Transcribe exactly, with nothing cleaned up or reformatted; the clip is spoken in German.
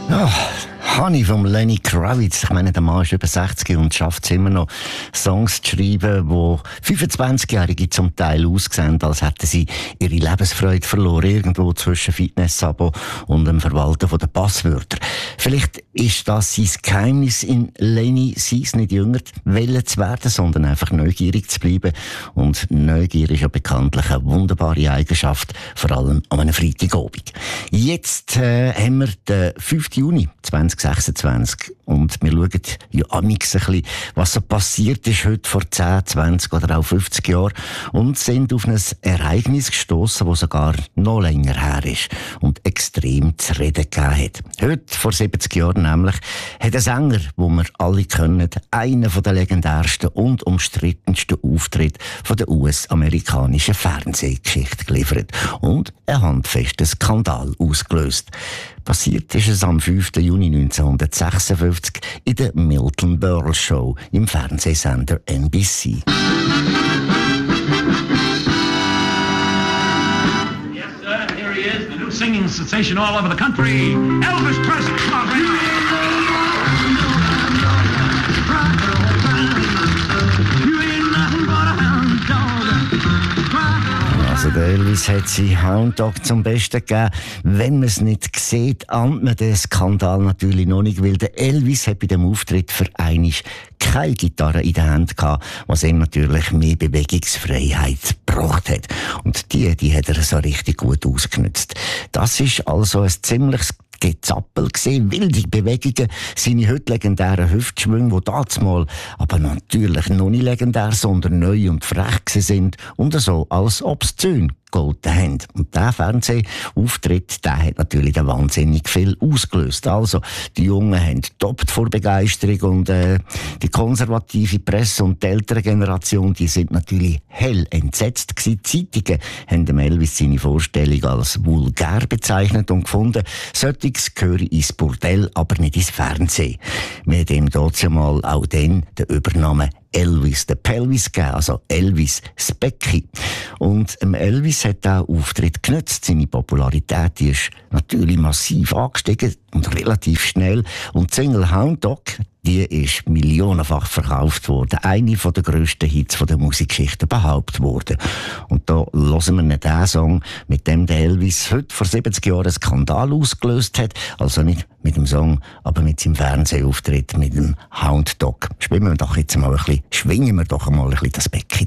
Ja, Honey von Lenny Kravitz. Ich meine, der Mann ist über sechzig und schafft es immer noch, Songs zu schreiben, die fünfundzwanzigjährige zum Teil aussehen, als hätten sie ihre Lebensfreude verloren, irgendwo zwischen Fitness-Abo und dem Verwalten der Passwörter. Vielleicht ist das sein Geheimnis in Lenny, sei es nicht jünger wollen zu werden, sondern einfach neugierig zu bleiben. Und Neugier ist ja bekanntlich eine wunderbare Eigenschaft, vor allem an einem Freitagabend. Jetzt äh, haben wir den fünften Juni zweitausendsechsundzwanzig und wir schauen ja amix ein bisschen, was so passiert ist heute vor zehn, zwanzig oder auch fünfzig Jahren und sind auf ein Ereignis gestossen, das sogar noch länger her ist und extrem zu reden gegeben hat. Heute, vor siebzig Jahren nämlich, hat ein Sänger, den wir alle kennen, einen der legendärsten und umstrittensten Auftritte von der U S-amerikanischen Fernsehgeschichte geliefert und einen handfesten Skandal ausgelöst. Passiert ist es am fünften Juni neunzehnhundertsechsundfünfzig in der Milton Berle Show im Fernsehsender N B C. Yes, sir. Here he is, the new singing sensation all over the country, Elvis Presley. Come on, bring him on. Also der Elvis hat seinen Hound Dog zum Besten gegeben. Wenn man es nicht sieht, ahnt man den Skandal natürlich noch nicht, weil der Elvis hat bei dem Auftritt für einmal keine Gitarre in der Hand gehabt, was ihm natürlich mehr Bewegungsfreiheit gebracht hat. Und die, die hat er so richtig gut ausgenutzt. Das ist also ein ziemliches Gezappel gesehen, wilde Bewegungen, seine heute legendären Hüftschwünge, die dazumal aber natürlich noch nicht legendär, sondern neu und frech sind und so als obszön gegolten haben. Und dieser Fernsehauftritt, der hat natürlich wahnsinnig viel ausgelöst. Also, die Jungen haben getoppt vor Begeisterung und äh, die konservative Presse und die ältere Generation, die sind natürlich hell entsetzt gewesen. Die Zeitungen haben dem Elvis seine Vorstellung als vulgär bezeichnet und gefunden, solches gehöre ins Bordell, aber nicht ins Fernsehen. Wir haben ihm dazu mal auch dann den Übernamen Elvis the Pelvis gegeben, also Elvis Specky. Und ähm, Elvis hat auch Auftritt genutzt. Seine Popularität die ist natürlich massiv angestiegen und relativ schnell. Und die Single Hound Dog, die ist millionenfach verkauft worden. Eine der grössten Hits der Musikgeschichte überhaupt worden. Und da hören wir nicht den Song, mit dem der Elvis heute vor siebzig Jahren einen Skandal ausgelöst hat. Also nicht mit dem Song, aber mit seinem Fernsehauftritt, mit dem Hound Dog. Spielen wir doch jetzt mal ein bisschen, schwingen wir doch mal ein bisschen das Becken.